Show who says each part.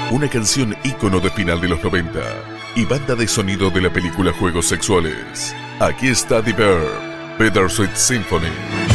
Speaker 1: una canción ícono de final de los 90 y banda de sonido de la película Juegos Sexuales. Aquí está The Verb, Bittersweet Symphony.